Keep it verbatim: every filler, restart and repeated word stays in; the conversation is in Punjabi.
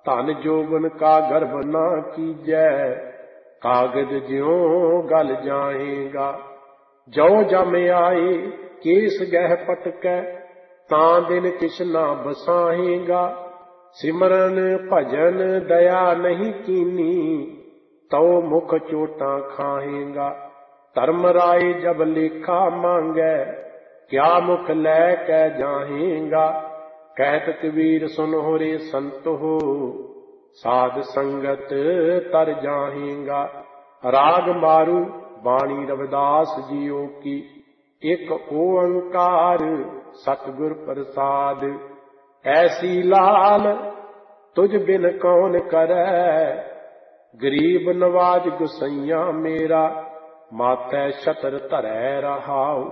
ਧਨ ਜੋਬਨ ਕਾ ਗਰਭ ਨਾ ਕੀਜੈ, ਕਾਗਦ ਜਿਉ ਗਲ ਜਾਏਗਾ। ਜੋ ਜਮ ਆਏ ਕੇਸ ਗਹਿ ਪਟਕੈ, ਤਾਂ ਦਿਨ ਕਿਛ ਨਾ ਬਸਾਏਗਾ। ਸਿਮਰਨ ਭਜਨ ਦਇਆ ਨਹੀਂ ਕੀਨੀ, ਤਉ ਮੁਖ ਚੋਟਾਂ ਖਾਏਗਾ। ਧਰਮ ਰਾਏ ਜਬ ਲੇਖਾ ਮੰਗੈ, ਕਿਆ ਮੁਖ ਲੈ ਕੇ ਜਾਹੇਗਾ। ਕਹਿਤ ਕਬੀਰ ਸੁਨਹੁ ਰੇ ਸੰਤੋ, ਸਾਧ ਸੰਗਤ ਤਰ ਜਾਹੇਗਾ। ਰਾਗ ਮਾਰੂ ਬਾਣੀ ਰਵਿਦਾਸ ਜੀਓ ਕੀ, ਇਕ ਓੰਕਾਰ ਸਤਿਗੁਰ ਪ੍ਰਸਾਦ। ਐਸੀ ਲਾਲ ਤੁਝ ਬਿਨ ਕੌਣ ਕਰੈ, ਗਰੀਬ ਨਵਾਜ ਗੁਸਈਆ ਮੇਰਾ, ਮਾਥੈ ਛਤਰ ਧਰੈ ਰਹਾਉ।